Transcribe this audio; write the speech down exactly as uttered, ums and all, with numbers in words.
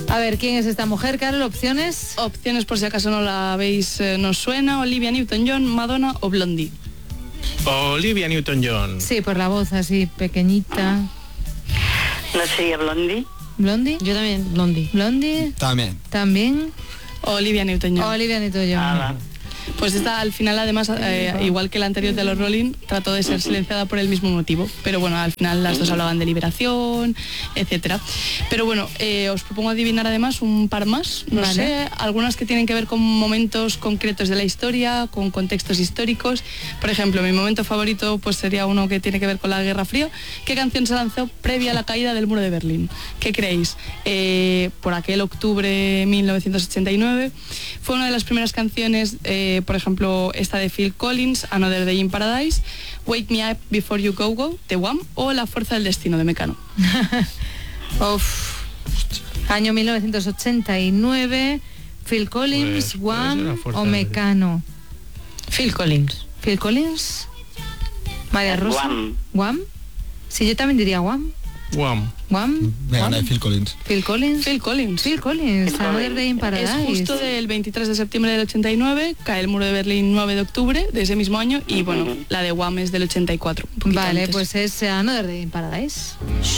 A ver, ¿quién es esta mujer, Carol? ¿Opciones? Opciones por si acaso no la veis, eh, nos suena: Olivia Newton-John, Madonna o Blondie. Olivia Newton-John. Sí, por la voz así pequeñita. ¿No sería Blondie? ¿Blondie? Yo también, Blondie. ¿Blondie? También. ¿También? Olivia Newton-John. Olivia Newton-John. Ah, Pues esta al final además, eh, igual que la anterior de los Rolling, trató de ser silenciada por el mismo motivo. Pero bueno, al final las dos hablaban de liberación, etcétera. Pero bueno, eh, os propongo adivinar además un par más, no Vale. sé, algunas que tienen que ver con momentos concretos de la historia, con contextos históricos. Por ejemplo, mi momento favorito pues sería uno que tiene que ver con la Guerra Fría. ¿Qué canción se lanzó previa a la caída del muro de Berlín? ¿Qué creéis? Eh, por aquel octubre de mil novecientos ochenta y nueve fue una de las primeras canciones, eh, por ejemplo, esta de Phil Collins, Another Day in Paradise, Wake Me Up Before You Go Go, de Wham, o La Fuerza del Destino, de Mecano. Uf. Año mil novecientos ochenta y nueve, Phil Collins, Pues, puede ser La Wham Fuerza o del- Mecano. Phil Collins. Phil Collins, María Rosa. Wham. Wham. Sí, yo también diría Wham. Wham. Wham. Venga, Wham. la de Phil Collins. Phil Collins. Phil Collins. Phil Collins, Phil Another Collins. Day in Paradise. Es justo del veintitrés de septiembre del ochenta y nueve, cae el muro de Berlín nueve de octubre de ese mismo año y bueno, la de Wham es del ochenta y cuatro. un poquito Vale, antes. pues es Another Day in Paradise.